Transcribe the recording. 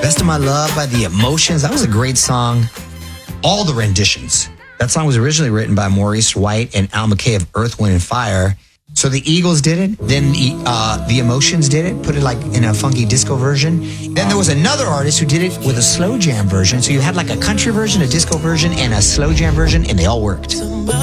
Best of My Love by The Emotions. That was a great song. All the renditions. That song was originally written by Maurice White and Al McKay of Earth, Wind & Fire. So the Eagles did it. Then The Emotions did it, put it like in a funky disco version. Then there was another artist who did it with a slow jam version. So you had like a country version, a disco version, and a slow jam version, and they all worked.